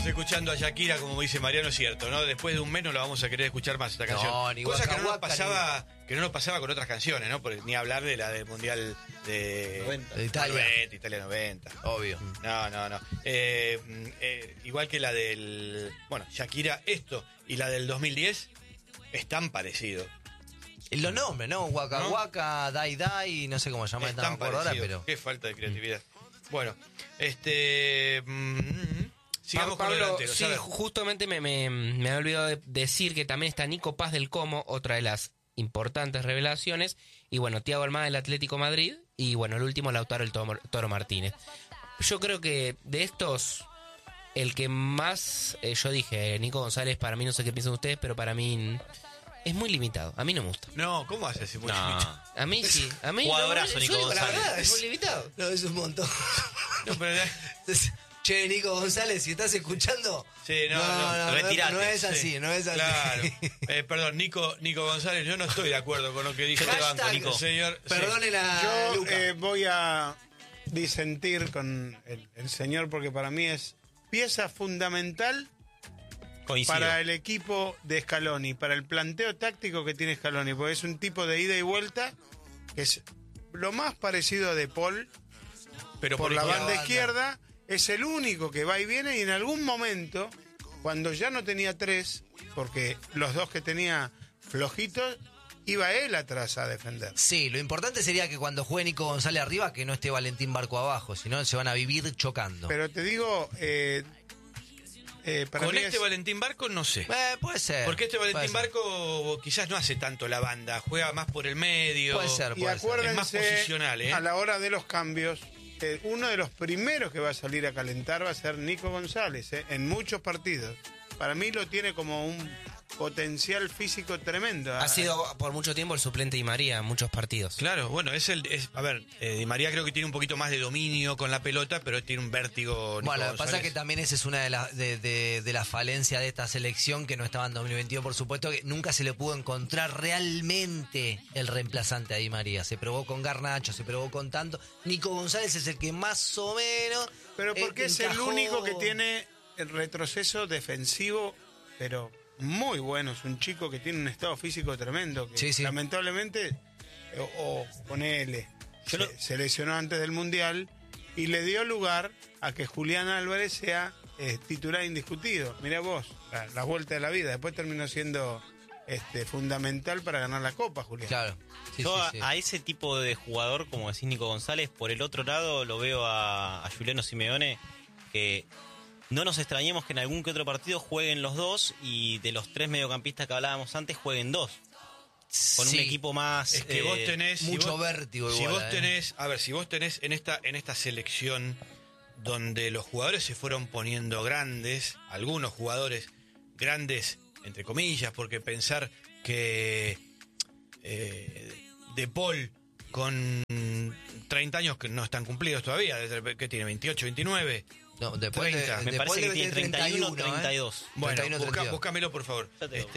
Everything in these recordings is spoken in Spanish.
escuchando a Shakira, como dice Mariano, es cierto, ¿no? Después de un mes no la vamos a querer escuchar más esta canción. Ni Cosa Waka que no nos Waka, pasaba con otras canciones, ¿no? Porque ni hablar de la del Mundial de 90. De Italia. 90, Italia 90. Obvio. No. Igual que la del... Bueno, Shakira, esto y la del 2010 es tan parecido. Los nombres, ¿no? Waka ¿No? Waka, Dai Dai, no sé cómo se llama, Es no tan me acuerdo ahora, parecido. pero... Qué falta de creatividad. Bueno, sigamos con los Pablo, delanteros. sí, A ver. justamente me había olvidado de decir que también está Nico Paz del Como, otra de las importantes revelaciones, y bueno, Thiago Almada del Atlético Madrid, y bueno, el último Lautaro el Toro Martínez. Yo creo que de estos, el que más, yo dije, Nico González, para mí, no sé qué piensan ustedes, pero para mí es muy limitado, a mí no me gusta. No, ¿cómo haces? No. A mí sí, a mí Jugadorazo, yo Nico digo la González. verdad, es muy limitado. No, es un montón. No, pero... Che, Nico González, si estás escuchando... Sí, no, retirate. No es así, Sí, no es así. Claro. Perdón, Nico González, yo no estoy de acuerdo con lo que dijo. Yo te banco, Nico. Señor, Perdonen a Yo Luca. voy a disentir con el señor porque para mí es pieza fundamental Coincido. para el equipo de Scaloni, para el planteo táctico que tiene Scaloni, porque es un tipo de ida y vuelta que es lo más parecido a De Paul pero por la izquierda. banda izquierda, es el único que va y viene y en algún momento, cuando ya no tenía tres, porque los dos que tenía flojitos, iba él atrás a defender. Sí, lo importante sería que cuando juegue Nico González arriba, que no esté Valentín Barco abajo, si no se van a vivir chocando. Pero te digo, para Con mí este es- Valentín Barco no sé. Puede ser. Porque este puede Valentín ser. Barco quizás no hace tanto la banda, juega más por el medio. Puede ser, Y puede ser. acuérdense, Es más posicional, ¿eh? a la hora de los cambios, uno de los primeros que va a salir a calentar va a ser Nico González, en muchos partidos. Para mí lo tiene como un potencial físico tremendo. Ha sido por mucho tiempo el suplente Di María en muchos partidos. Claro, bueno, a ver, Di María creo que tiene un poquito más de dominio con la pelota, pero tiene un vértigo. Nico Bueno, lo que pasa es González. que también esa es una de las falencias de esta selección que no estaba en 2022, por supuesto, que nunca se le pudo encontrar realmente el reemplazante a Di María. Se probó con Garnacho, se probó con tanto. Nico González es el que más o menos... Pero porque es el encajó. único que tiene el retroceso defensivo, pero muy bueno. Es un chico que tiene un estado físico tremendo, que Sí, sí. lamentablemente, o ponele, Yo se lesionó antes del Mundial y le dio lugar a que Julián Álvarez sea titular indiscutido. Mirá vos, la vuelta de la vida. Después terminó siendo fundamental para ganar la Copa, Julián. Claro. Sí, Yo sí, sí. a ese tipo de jugador, como decís Nico González, por el otro lado lo veo a Juliano Simeone, que no nos extrañemos que en algún que otro partido jueguen los dos y de los tres mediocampistas que hablábamos antes jueguen dos. Con Sí. un equipo más... Es que vos tenés... mucho vértigo Si igual, vos tenés... A ver, si vos tenés en esta selección donde los jugadores se fueron poniendo grandes, algunos jugadores grandes, entre comillas, porque pensar que De Paul con 30 años que no están cumplidos todavía, que tiene 28, 29... No, después 30. de, Me después parece que debe tiene tener 31, 31, 32. Bueno, 31, 32. búscamelo por favor. Ya te digo.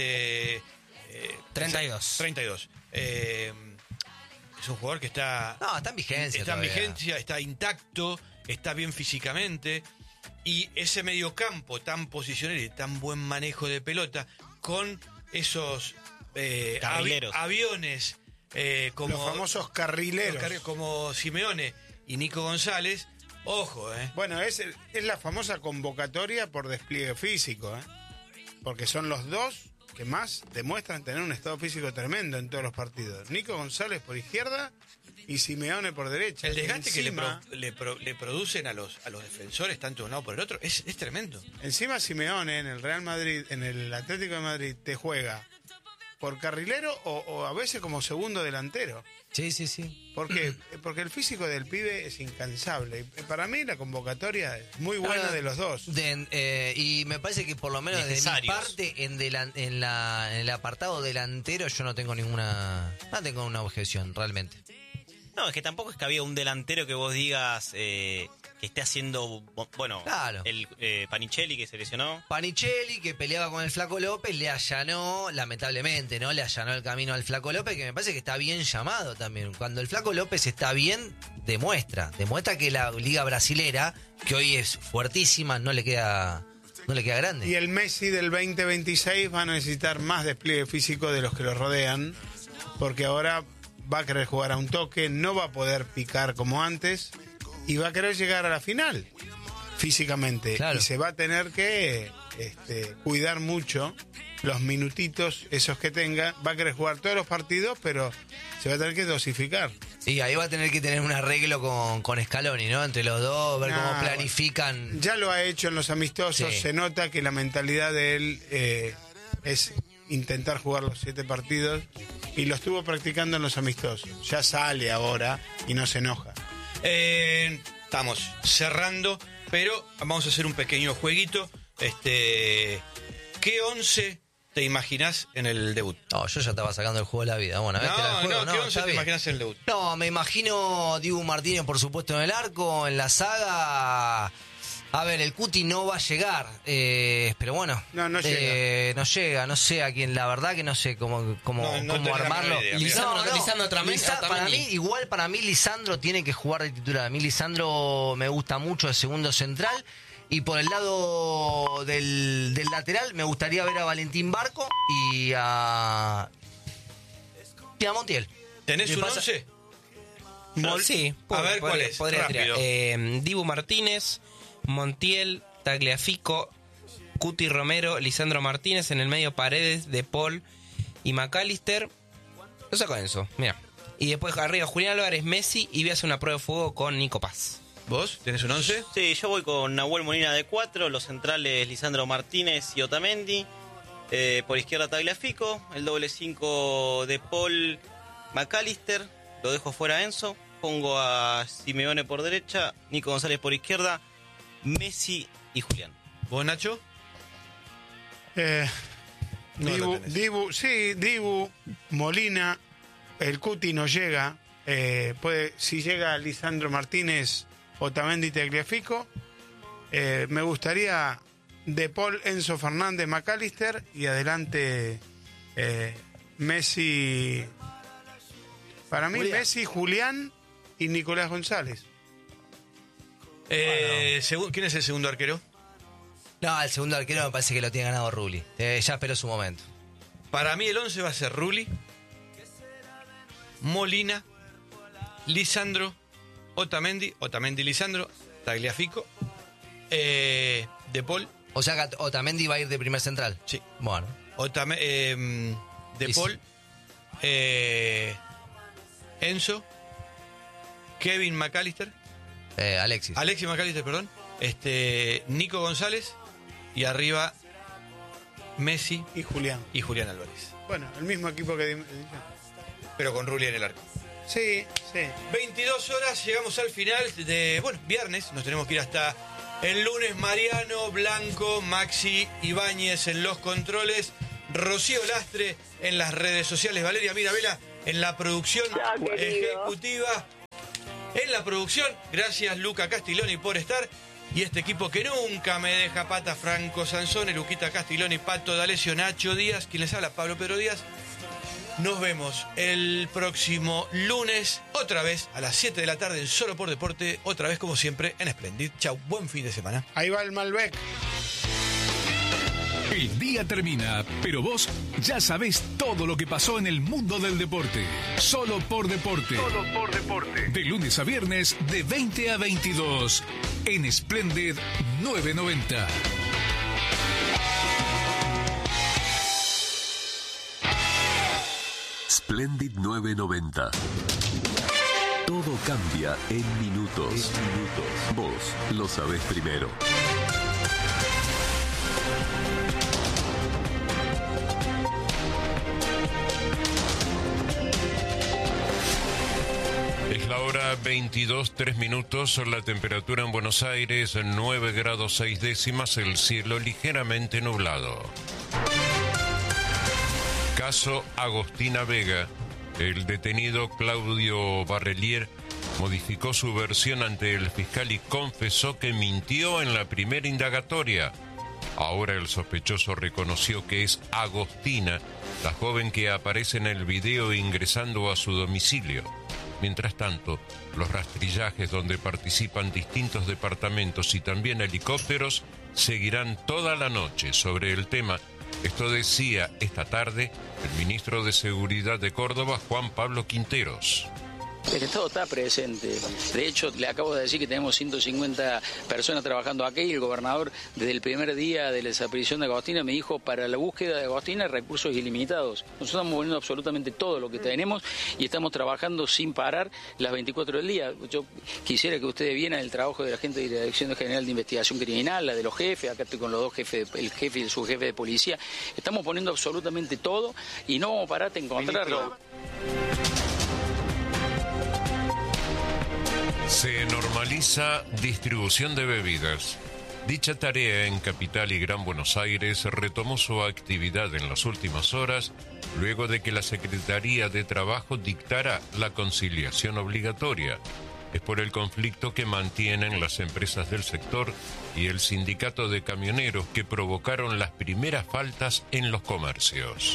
32. 32. Es un jugador que está... No, está en vigencia Está en todavía. vigencia, está intacto, está bien físicamente. Y ese mediocampo tan posicional y tan buen manejo de pelota, con esos Carrileros. aviones como, Los famosos carrileros. como Simeone y Nico González, ojo, Bueno, es la famosa convocatoria por despliegue físico, porque son los dos que más demuestran tener un estado físico tremendo en todos los partidos. Nico González por izquierda y Simeone por derecha. El desgaste Encima- que le producen a los defensores, tanto de un lado por el otro, es tremendo. Encima Simeone en el Real Madrid, en el Atlético de Madrid, te juega por carrilero o a veces como segundo delantero. Sí, sí, sí. ¿Por qué? Porque el físico del pibe es incansable. Y para mí la convocatoria es muy buena Ahora, de los dos. Y me parece que por lo menos de mi Necesarios. parte en el apartado delantero yo no tengo una objeción realmente. No, es que tampoco es que había un delantero que vos digas que esté haciendo... Bueno, Claro. el Panichelli que se lesionó. Panichelli, que peleaba con el Flaco López, le allanó, lamentablemente, ¿no? Le allanó el camino al Flaco López, que me parece que está bien llamado también. Cuando el Flaco López está bien, demuestra que la liga brasilera, que hoy es fuertísima, no le queda No le queda grande. Y el Messi del 2026 va a necesitar más despliegue físico de los que lo rodean, porque ahora va a querer jugar a un toque, no va a poder picar como antes y va a querer llegar a la final físicamente. Claro. Y se va a tener que cuidar mucho los minutitos esos que tenga. Va a querer jugar todos los partidos, pero se va a tener que dosificar. Y ahí va a tener que tener un arreglo con Scaloni, ¿no? Entre los dos, ver cómo planifican. Ya lo ha hecho en los amistosos, Sí. se nota que la mentalidad de él es intentar jugar los 7 partidos y lo estuvo practicando en los amistosos. Ya sale ahora y no se enoja. Estamos cerrando, pero vamos a hacer un pequeño jueguito. ¿Qué 11 te imaginás en el debut? No, yo ya estaba sacando el juego de la vida. Bueno, a ver, te la juego. ¿qué 11 está te bien. imaginás en el debut? No, me imagino Dibu Martínez, por supuesto, en el arco, en la saga. A ver, el Cuti no va a llegar, pero bueno. No llega. No llega, no sé a quién, la verdad que no sé cómo No tenés la armarlo. menor idea, mira. Lisandro Otamendi. Para mí Lisandro tiene que jugar de titular. A mí Lisandro me gusta mucho de segundo central. Y por el lado del lateral me gustaría ver a Valentín Barco y a Montiel. ¿Tenés ¿Qué un pasa? 11? Sí, A ver, ¿cuál es? Podría Rápido. tirar. Dibu Martínez, Montiel, Tagliafico, Cuti Romero, Lisandro Martínez, en el medio Paredes, De Paul y McAllister. Lo saco en eso, mira. Y después arriba Julián Álvarez, Messi, y voy a hacer una prueba de fuego con Nico Paz. ¿Vos? ¿Tenés un 11? Sí, yo voy con Nahuel Molina de 4, los centrales Lisandro Martínez y Otamendi, por izquierda Tagliafico, el doble 5 de Paul McAllister, lo dejo fuera Enzo, pongo a Simeone por derecha, Nico González por izquierda, Messi y Julián. ¿Vos, Nacho? No lo tenés. Dibu, Molina, el Cuti no llega. Si llega Lisandro Martínez, Otamendi y Tagliafico, me gustaría De Paul, Enzo Fernández, McAllister y adelante Messi. Para mí, Julián. Messi, Julián y Nicolás González. ¿Quién es el segundo arquero? No, el segundo arquero me parece que lo tiene ganado Rulli. Ya esperó su momento. Para mí el 11 va a ser Rulli, Molina, Lisandro, Otamendi, Lisandro, Tagliafico, De Paul, O sea que Otamendi va a ir de primer central. sí, Bueno. De Y Paul, Enzo, Kevin McAllister, Alexis. Alexis McAllister, perdón, Nico González y arriba Messi Y Julián. y Julián Álvarez, Bueno, el mismo equipo que... pero con Rulli en el arco. Sí. 22 horas, llegamos al final de, viernes, nos tenemos que ir hasta el lunes. Mariano Blanco, Maxi Ibáñez en los controles, Rocío Lastre en las redes sociales, Valeria Mirabella en la producción ejecutiva. En la producción, gracias Luca Castiglioni por estar. Y este equipo que nunca me deja pata, Franco Sansone, Luquita Castiglioni, Pato D'Alessio, Nacho Díaz, quien les habla, Pablo Pedro Díaz. Nos vemos el próximo lunes, otra vez a las 7 de la tarde en Solo por Deporte, otra vez como siempre en Splendid. Chau, buen fin de semana. Ahí va el Malbec. El día termina, pero vos ya sabés todo lo que pasó en el mundo del deporte. Solo por Deporte. Solo por Deporte. De lunes a viernes, de 20 a 22. En Splendid 990. Splendid 990. Todo cambia en minutos. Vos lo sabés primero. Es la hora 22, 3 minutos, la temperatura en Buenos Aires 9 grados 6 décimas, el cielo ligeramente nublado. Caso Agostina Vega. El detenido Claudio Barrelier modificó su versión ante el fiscal y confesó que mintió en la primera indagatoria. Ahora el sospechoso reconoció que es Agostina, la joven que aparece en el video ingresando a su domicilio. Mientras tanto, los rastrillajes donde participan distintos departamentos y también helicópteros seguirán toda la noche sobre el tema. Esto decía esta tarde el ministro de Seguridad de Córdoba, Juan Pablo Quinteros. El Estado está presente. De hecho, le acabo de decir que tenemos 150 personas trabajando aquí y el gobernador, desde el primer día de la desaparición de Agostina, me dijo, para la búsqueda de Agostina, recursos ilimitados. Nosotros estamos poniendo absolutamente todo lo que tenemos y estamos trabajando sin parar las 24 del día. Yo quisiera que ustedes vieran el trabajo de la gente de la Dirección General de Investigación Criminal, la de los jefes, acá estoy con los dos jefes, el jefe y el subjefe de policía. Estamos poniendo absolutamente todo y no vamos a parar de encontrarlo. Se normaliza distribución de bebidas. Dicha tarea en Capital y Gran Buenos Aires retomó su actividad en las últimas horas, luego de que la Secretaría de Trabajo dictara la conciliación obligatoria. Es por el conflicto que mantienen las empresas del sector y el sindicato de camioneros que provocaron las primeras faltas en los comercios.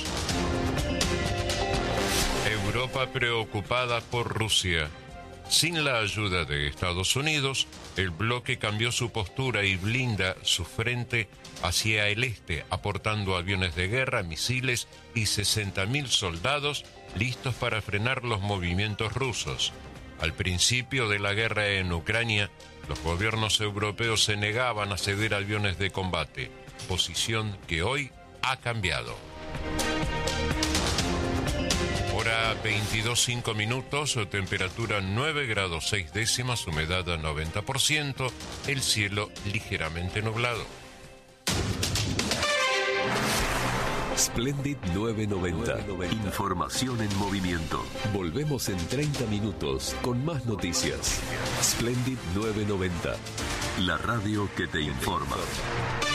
Europa preocupada por Rusia. Sin la ayuda de Estados Unidos, el bloque cambió su postura y blinda su frente hacia el este, aportando aviones de guerra, misiles y 60.000 soldados listos para frenar los movimientos rusos. Al principio de la guerra en Ucrania, los gobiernos europeos se negaban a ceder aviones de combate, posición que hoy ha cambiado. Hora 22:05 minutos, temperatura 9 grados 6 décimas, humedad a 90%, el cielo ligeramente nublado. Splendid 990. Información en movimiento. Volvemos en 30 minutos con más noticias. Splendid 990. La radio que te informa.